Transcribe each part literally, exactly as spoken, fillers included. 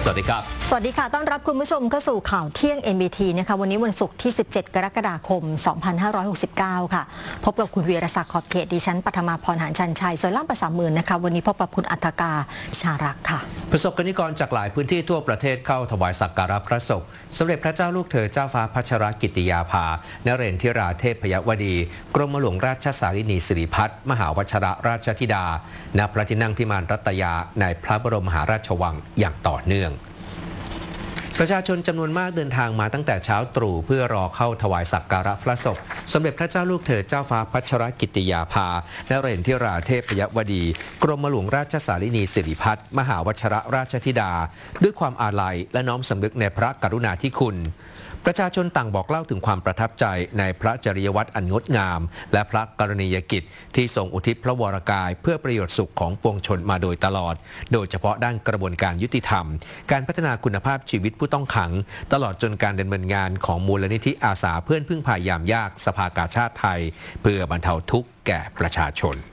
สวัสดีครับสวัสดีค่ะต้อนรับคุณผู้ชมเข้าสู่ข่าวเที่ยง เอ็น บี ที นะคะวันนี้วันศุกร์ที่สิบเจ็ดกรกฎาคมสองพันห้าร้อยหกสิบเก้าค่ะพบกับคุณวีรศักดิ์ขอบเขตดิฉันปฐมาพรหานชันชัยส่วนล่ามภาษาหมื่นนะคะวันนี้พบกับคุณอัฏฐกาชารักค่ะประสบกนิกรจากหลายพื้นที่ทั่วประเทศเข้าถวายสักการะพระศพสมเด็จพระเจ้าลูกเธอเจ้าฟ้าพัชรกิติยาภานเรนทิราเทพยวดีกรมหลวงราชสารินีสิริพัฒน์มหาวชรราชธิดาณพระที่นั่งพิมานรัตยาในพระบรมมหาราชวังอย่างต่อเนื่องประชาชนจำนวนมากเดินทางมาตั้งแต่เช้าตรู่เพื่อรอเข้าถวายสักการะพระศพสมเด็จพระเจ้าลูกเธอเจ้าฟ้าพัชรกิติยาภานเรนทิราเทพยวดีกรมหลวงราชสารินีสิริพัฒน์มหาวชรราชธิดาด้วยความอาลัยและน้อมสำนึกในพระกรุณาธิคุณประชาชนต่างบอกเล่าถึงความประทับใจในพระจริยวัตรอันงดงามและพระกรณียกิจที่ทรงอุทิศพระวรกายเพื่อประโยชน์สุขของปวงชนมาโดยตลอดโดยเฉพาะด้านกระบวนการยุติธรรมการพัฒนาคุณภาพชีวิตผู้ต้องขังตลอดจนการดำเนินงานของมูลนิธิอาสาเพื่อนพึ่งพายามยากสภากาชาดไทยเพื่อบรรเทาทุกข์แก่ประชาชน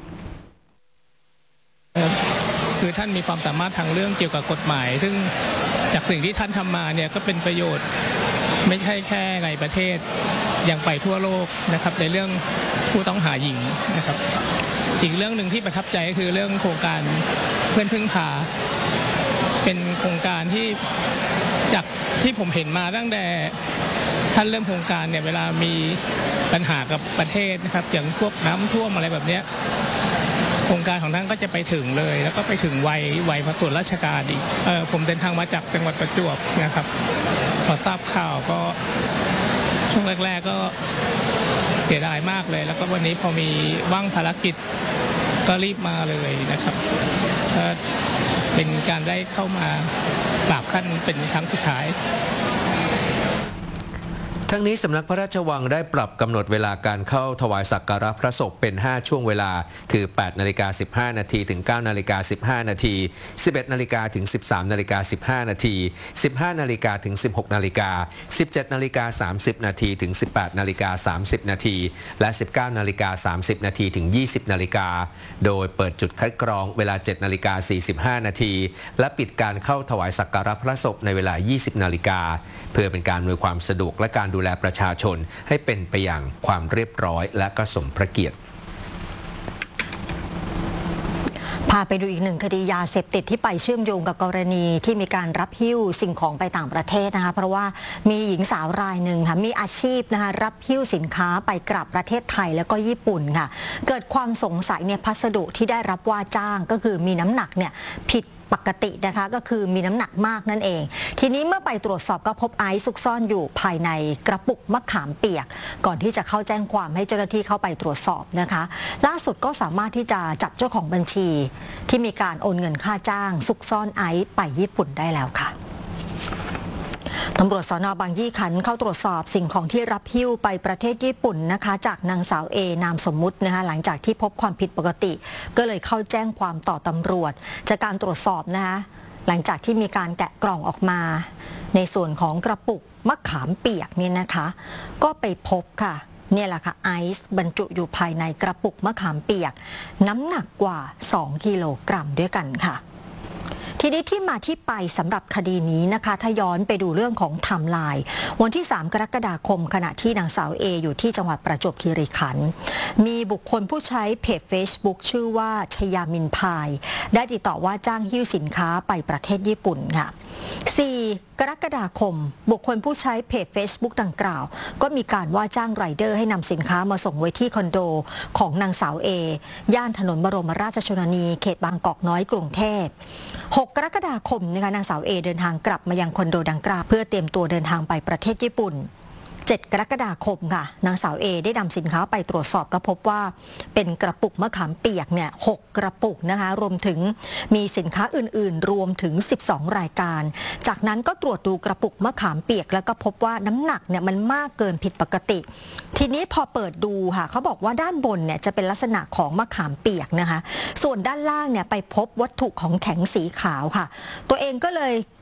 คือท่านมีความสามารถทางเรื่องเกี่ยวกับกฎหมายซึ่งจากสิ่งที่ท่านทำมาเนี่ยก็เป็นประโยชน์ไม่ใช่แค่ในประเทศยังไปทั่วโลกนะครับในเรื่องผู้ต้องหาหญิงนะครับอีกเรื่องหนึ่งที่ประทับใจก็คือเรื่องโครงการเพื่อนพึ่งพาเป็นโครงการที่จากที่ผมเห็นมาตั้งแต่ท่านเริ่มโครงการเนี่ยเวลามีปัญหากับประเทศนะครับอย่างพวกน้ำท่วมอะไรแบบนี้โครงการของท่านก็จะไปถึงเลยแล้วก็ไปถึงวัยวัยส่วนราชการอีกเออผมเดินทางมาจากจังหวัดประจวบนะครับพอทราบข่าวก็ช่วงแรกๆก็เสียดายมากเลยแล้วก็วันนี้พอมีว่างภารกิจก็รีบมาเลยนะครับก็เป็นการได้เข้ามากราบท่านเป็นครั้งสุดท้ายทั้งนี้สำนักพระราชวังได้ปรับกำหนดเวลาการเข้าถวายสักการะพระศพเป็นห้าช่วงเวลาคือแปดนาฬิกาสิบห้านาทีถึงเก้านาฬิกาสิบห้านาทีสิบเอ็ดนาฬิกาถึงสิบสามนาฬิกาสิบห้านาทีสิบห้านาฬิกาถึงสิบหกนาฬิกาสิบเจ็ดนาฬิกาสามสิบนาทีถึงสิบแปดนาฬิกาสามสิบนาทีและสิบเก้านาฬิกาสามสิบนาทีถึงยี่สิบนาฬิกาโดยเปิดจุดคัดกรองเวลาเจ็ดนาฬิกาสี่สิบห้านาทีและปิดการเข้าถวายสักการะพระศพในเวลายี่สิบนาฬิกาเพื่อเป็นการอำนวยความสะดวกและการดูแลประชาชนให้เป็นไปอย่างความเรียบร้อยและก็สมพระเกียรติพาไปดูอีกหนึ่งคดียาเสพติดที่ไปเชื่อมโยงกับกรณีที่มีการรับหิ้วสิ่งของไปต่างประเทศนะคะเพราะว่ามีหญิงสาวรายหนึ่งค่ะมีอาชีพนะคะรับหิ้วสินค้าไปกลับประเทศไทยแล้วก็ญี่ปุ่นค่ะเกิดความสงสัยในพัสดุที่ได้รับว่าจ้างก็คือมีน้ำหนักเนี่ยผิดปกตินะคะก็คือมีน้ำหนักมากนั่นเองทีนี้เมื่อไปตรวจสอบก็พบไอซ์ซุกซ่อนอยู่ภายในกระปุกมะขามเปียกก่อนที่จะเข้าแจ้งความให้เจ้าหน้าที่เข้าไปตรวจสอบนะคะล่าสุดก็สามารถที่จะจับเจ้าของบัญชีที่มีการโอนเงินค่าจ้างซุกซ่อนไอซ์ไปญี่ปุ่นได้แล้วค่ะตำรวจสน.บางยี่ขันธ์เข้าตรวจสอบสิ่งของที่รับหิ้วไปประเทศญี่ปุ่นนะคะจากนางสาวเอนามสมมุตินะคะหลังจากที่พบความผิดปกติก็เลยเข้าแจ้งความต่อตำรวจจากการตรวจสอบนะคะหลังจากที่มีการแกะกล่องออกมาในส่วนของกระปุกมะขามเปียกนี่นะคะก็ไปพบค่ะเนี่ยแหละค่ะไอซ์บรรจุอยู่ภายในกระปุกมะขามเปียกน้ำหนักกว่าสองกิโลกรัมด้วยกันค่ะทีนี้ที่มาที่ไปสำหรับคดีนี้นะคะถ้าย้อนไปดูเรื่องของไทม์ไลน์วันที่สามกรกฎาคมขณะที่นางสาวเออยู่ที่จังหวัดประจวบคีรีขันธ์มีบุคคลผู้ใช้เพจ Facebook ชื่อว่าชยามินพายได้ติดต่อว่าจ้างหิ้วสินค้าไปประเทศญี่ปุ่นค่ะสี่กรกฎาคมบุคคลผู้ใช้เพจ Facebook ดังกล่าวก็มีการว่าจ้างไรเดอร์ให้นำสินค้ามาส่งไว้ที่คอนโดของนางสาวเอย่านถนนบรมราชชนนีเขตบางกอกน้อยกรุงเทพหกกรกฎาคมนะคะนางสาวเอเดินทางกลับมายังคอนโดดังกล่าวเพื่อเตรียมตัวเดินทางไปประเทศญี่ปุ่นเจ็ดกรกฎาคมค่ะนางสาวเอได้นำสินค้าไปตรวจสอบก็พบว่าเป็นกระปุกมะขามเปียกเนี่ยหกกระปุกนะคะรวมถึงมีสินค้าอื่นๆรวมถึงสิบสองรายการจากนั้นก็ตรวจดูกระปุกมะขามเปียกแล้วก็พบว่าน้ำหนักเนี่ยมันมากเกินผิดปกติทีนี้พอเปิดดูค่ะเขาบอกว่าด้านบนเนี่ยจะเป็นลักษณะของมะขามเปียกนะคะส่วนด้านล่างเนี่ยไปพบวัตถุของแข็งสีขาวค่ะตัวเองก็เลย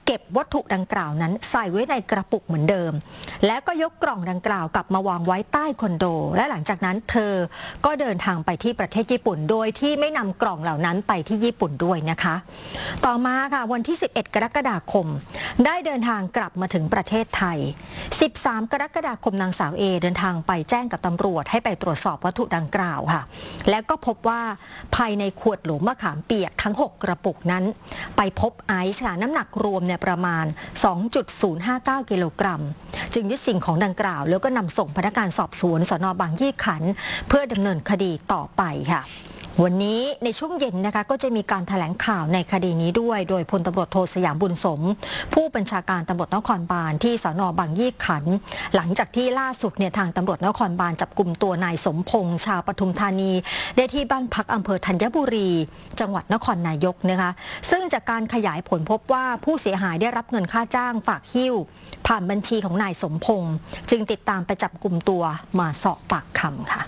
เก็บวัตถุดังกล่าวนั้นใส่ไว้ในกระปุกเหมือนเดิมแล้วก็ยกกล่องดังกล่าวกลับมาวางไว้ใต้คอนโดและหลังจากนั้นเธอก็เดินทางไปที่ประเทศญี่ปุ่นโดยที่ไม่นำกล่องเหล่านั้นไปที่ญี่ปุ่นด้วยนะคะต่อมาค่ะวันที่สิบเอ็ดกรกฎาคมได้เดินทางกลับมาถึงประเทศไทยสิบสามกรกฎาคมนางสาวเอเดินทางไปแจ้งกับตำรวจให้ไปตรวจสอบวัตถุดังกล่าวค่ะแล้วก็พบว่าภายในขวดโหลมะขามเปียกทั้งหกกระปุกนั้นไปพบไอซ์ค่ะน้ำหนักรวมเนี่ยประมาณ สองจุดศูนย์ห้าเก้า กิโลกรัมจึงยึดสิ่งของดังกล่าวแล้วก็นำส่งพนักงานสอบสวนสน.บางยี่ขันธ์เพื่อดำเนินคดีต่อไปค่ะวันนี้ในช่วงเย็นนะคะก็จะมีการแถลงข่าวในคดีนี้ด้วยโดยพลตำรวจโทสยามบุญสมผู้บัญชาการตำรวจนครบาลที่สน.บางยี่ขันธ์หลังจากที่ล่าสุดเนี่ยทางตำรวจนครบาลจับกลุ่มตัวนายสมพงษ์ชาวปทุมธานีได้ที่บ้านพักอำเภอธัญบุรีจังหวัดนครนายกนะคะซึ่งจากการขยายผลพบว่าผู้เสียหายได้รับเงินค่าจ้างฝากหิ้วผ่านบัญชีของนายสมพงษ์จึงติดตามไปจับกลุ่มตัวมาสอบปากคำค่ะ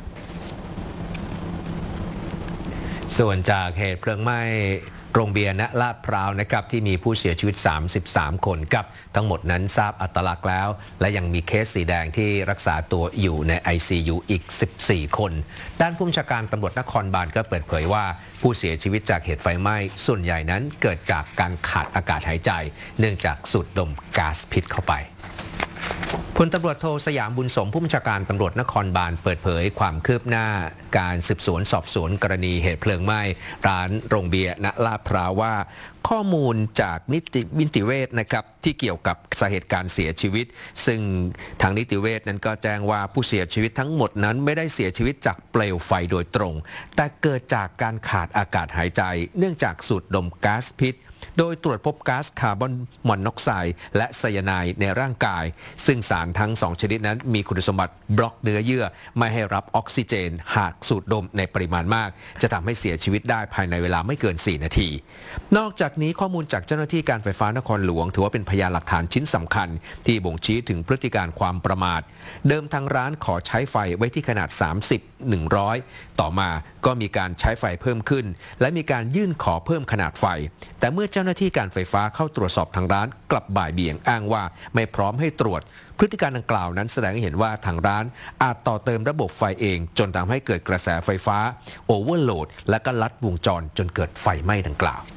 ส่วนจากเหตุเพลิงไหม้โรงเบียร์ณลาดพร้าวนะครับที่มีผู้เสียชีวิตสามสิบสามคนกับทั้งหมดนั้นทราบอัตลักษณ์แล้วและยังมีเคสสีแดงที่รักษาตัวอยู่ใน ไอ ซี ยู อีกสิบสี่คนด้านผู้บัญชาการตำรวจนครบาลก็เปิดเผยว่าผู้เสียชีวิตจากเหตุไฟไหม้ส่วนใหญ่นั้นเกิดจากการขาดอากาศหายใจเนื่องจากสูดดมก๊าซพิษเข้าไปพลตำรวจโทสยามบุญสมผู้บัญชาการตำรวจนครบาลเปิดเผยความคืบหน้าการสืบสวนสอบสวนกรณีเหตุเพลิงไหม้ร้านโรงเบียร์ณลาดพร้าวว่าข้อมูลจากนิตินิติเวชนะครับที่เกี่ยวกับสาเหตุการเสียชีวิตซึ่งทางนิติเวชนั้นก็แจ้งว่าผู้เสียชีวิตทั้งหมดนั้นไม่ได้เสียชีวิตจากเปลวไฟโดยตรงแต่เกิดจากการขาดอากาศหายใจเนื่องจากสูดดมก๊าซพิษโดยตรวจพบก๊าซคาร์บอนมอนอกไซด์และไซยาไนด์ในร่างกายซึ่งสารทั้งสองชนิดนั้นมีคุณสมบัติบล็อกเนื้อเยื่อไม่ให้รับออกซิเจนหากสูดดมในปริมาณมากจะทำให้เสียชีวิตได้ภายในเวลาไม่เกินสี่นาทีนอกจากนี้ข้อมูลจากเจ้าหน้าที่การไฟฟ้านครหลวงถือว่าเป็นพยานหลักฐานชิ้นสำคัญที่บ่งชี้ถึงพฤติการความประมาทเดิมทางร้านขอใช้ไฟไว้ที่ขนาดสามสิบ หนึ่งร้อยต่อมาก็มีการใช้ไฟเพิ่มขึ้นและมีการยื่นขอเพิ่มขนาดไฟแต่เมื่อเจ้าหน้าที่การไฟฟ้าเข้าตรวจสอบทางร้านกลับบ่ายเบี่ยงอ้างว่าไม่พร้อมให้ตรวจพฤติการดังกล่าวนั้นแสดงให้เห็นว่าทางร้านอาจต่อเติมระบบไฟเองจนทำให้เกิดกระแสไฟฟ้าโอเวอร์โหลดและก็ลัดวงจรจนเกิดไฟไหม้ดังกล่าว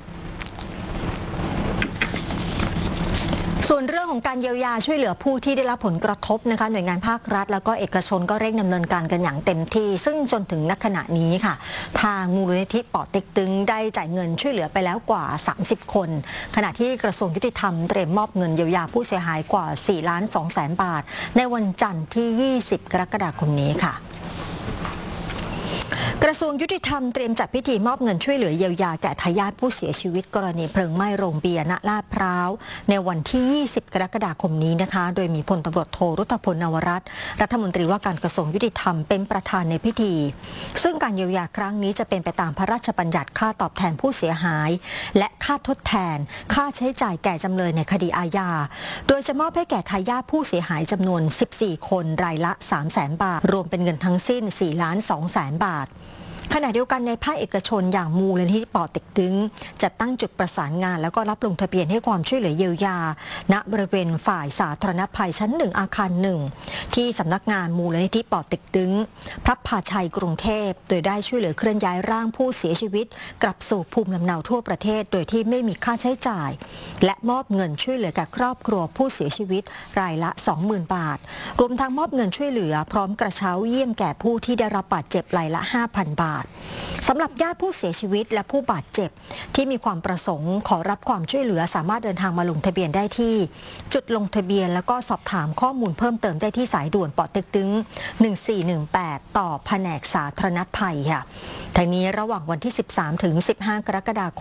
ส่วนเรื่องของการเยียวยาช่วยเหลือผู้ที่ได้รับผลกระทบนะคะหน่วยงานภาครัฐแล้วก็เอกชนก็เร่งดำเนินการกันอย่างเต็มที่ซึ่งจนถึงณขณะนี้ค่ะทางมูลนิธิป่อเต็กตึงได้จ่ายเงินช่วยเหลือไปแล้วกว่าสามสิบคนขณะที่กระทรวงยุติธรรมเตรียมมอบเงินเยียวยาผู้เสียหายกว่าสี่ล้านสองแสนบาทในวันจันทร์ที่ยี่สิบกรกฎาคมนี้ค่ะกระทรวงยุติธรรมเตรียมจัดพิธีมอบเงินช่วยเหลือเยียวยาแก่ทายาทผู้เสียชีวิตกรณีเพลิงไหม้โรงเบียร์ณลาดพร้าวในวันที่ยี่สิบกรกฎาคมนี้นะคะโดยมีพลตำรวจโทรุตพลนวรัตน์รัฐมนตรีว่าการกระทรวงยุติธรรมเป็นประธานในพิธีซึ่งการเยียวยาครั้งนี้จะเป็นไปตามพระราชบัญญัติค่าตอบแทนผู้เสียหายและค่าทดแทนค่าใช้จ่ายแก่จำเลยในคดีอาญาโดยจะมอบให้แก่ทายาทผู้เสียหายจำนวนสิบสี่คนรายละสามแสนบาทรวมเป็นเงินทั้งสิ้นสี่ล้านสองแสนบาทขณะเดียวกันในภาคเอกชนอย่างมูลนิธิป่อเต็กตึงจะตั้งจุดประสานงานแล้วก็รับลงทะเบียนให้ความช่วยเหลือเยียวยาณบริเวณฝ่ายสาธารณภัยชั้นหนึ่งอาคารหนึ่งที่สำนักงานมูลนิธิป่อเต็กตึงพระพาชัยกรุงเทพโดยได้ช่วยเหลือเคลื่อนย้ายร่างผู้เสียชีวิตกลับสู่ภูมิลำเนาทั่วประเทศโดยที่ไม่มีค่าใช้จ่ายและมอบเงินช่วยเหลือแก่ครอบครัวผู้เสียชีวิตรายละ สองหมื่น บาทรวมทั้งมอบเงินช่วยเหลือพร้อมกระเช้าเยี่ยมแก่ผู้ที่ได้รับบาดเจ็บรายละ ห้าพัน บาทสำหรับญาติผู้เสียชีวิตและผู้บาดเจ็บที่มีความประสงค์ขอรับความช่วยเหลือสามารถเดินทางมาลงทะเบียนได้ที่จุดลงทะเบียนแล้วก็สอบถามข้อมูลเพิ่มเติมได้ที่สายด่วนป่อเต็กตึงหนึ่งสี่หนึ่งแปดต่อแผนกสาธารณภัยค่ะทั้งนี้ระหว่างวันที่สิบสามถึงสิบห้ากรกฎาคม